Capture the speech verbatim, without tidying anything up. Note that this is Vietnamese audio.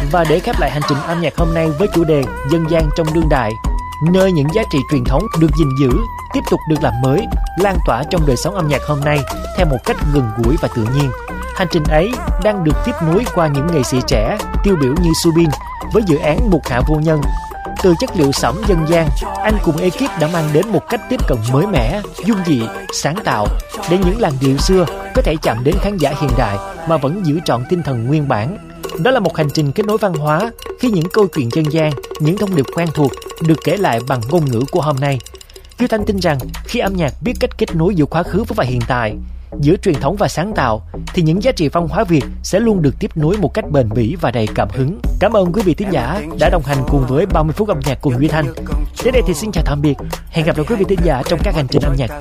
Và để khép lại hành trình âm nhạc hôm nay với chủ đề dân gian trong đương đại, nơi những giá trị truyền thống được gìn giữ, tiếp tục được làm mới, lan tỏa trong đời sống âm nhạc hôm nay theo một cách gần gũi và tự nhiên. Hành trình ấy đang được tiếp nối qua những nghệ sĩ trẻ tiêu biểu như Subin với dự án Mục Hạ Vô Nhân. Từ chất liệu sẩm dân gian, anh cùng ekip đã mang đến một cách tiếp cận mới mẻ, dung dị, sáng tạo để những làn điệu xưa có thể chạm đến khán giả hiện đại mà vẫn giữ trọn tinh thần nguyên bản. Đó là một hành trình kết nối văn hóa khi những câu chuyện dân gian, những thông điệp quen thuộc được kể lại bằng ngôn ngữ của hôm nay. Kiều Thanh tin rằng khi âm nhạc biết cách kết nối giữa quá khứ và hiện tại, giữa truyền thống và sáng tạo, thì những giá trị văn hóa Việt sẽ luôn được tiếp nối một cách bền bỉ và đầy cảm hứng. Cảm ơn quý vị thính giả đã đồng hành cùng với ba mươi phút âm nhạc cùng Duy Thanh. Đến đây thì xin chào tạm biệt. Hẹn gặp lại quý vị thính giả trong các hành trình âm nhạc tiếp